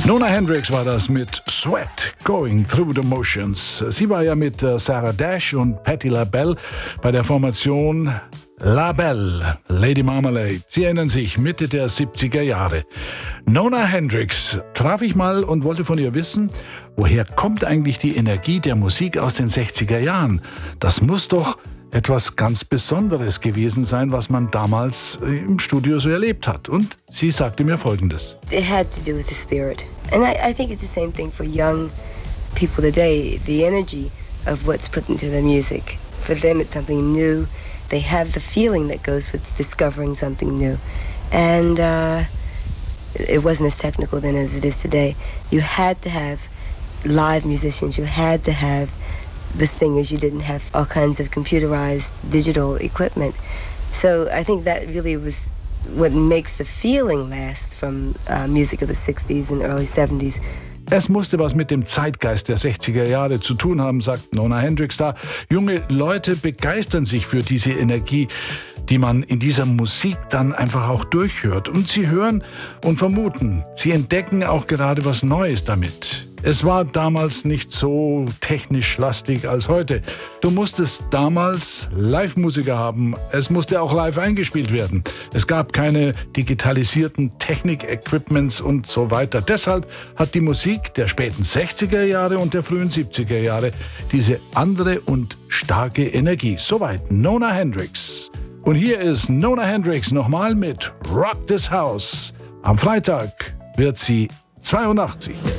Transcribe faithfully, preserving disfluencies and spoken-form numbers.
Nona Hendryx war das mit Sweat, Going Through the Motions. Sie war ja mit Sarah Dash und Patti LaBelle bei der Formation LaBelle, Lady Marmalade. Sie erinnern sich, Mitte der siebziger Jahre. Nona Hendryx traf ich mal und wollte von ihr wissen, woher kommt eigentlich die Energie der Musik aus den sechziger Jahren? Das muss doch etwas ganz Besonderes gewesen sein, was man damals im Studio so erlebt hat. Und sie sagte mir Folgendes. It had to do with the spirit. And I, I think it's the same thing for young people today. The energy of what's put into the music. For them it's something new. They have the feeling that goes with discovering something new. And uh, it wasn't as technical then as it is today. You had to have live musicians. You had to have the singers. You didn't have all kinds of computerized digital equipment. So I think that really was what makes the feeling last from uh, music of the sixties and early seventies. Es musste was mit dem Zeitgeist der sechziger Jahre zu tun haben, sagt Nona Hendryx da. Junge Leute begeistern sich für diese Energie, die man in dieser Musik dann einfach auch durchhört. Und sie hören und vermuten, sie entdecken auch gerade was Neues damit. Es war damals nicht so technisch lastig als heute. Du musstest damals Live-Musiker haben. Es musste auch live eingespielt werden. Es gab keine digitalisierten Technik-Equipments und so weiter. Deshalb hat die Musik der späten sechziger Jahre und der frühen siebziger Jahre diese andere und starke Energie. Soweit Nona Hendryx. Und hier ist Nona Hendryx nochmal mit Rock This House. Am Freitag wird sie zweiundachtzig.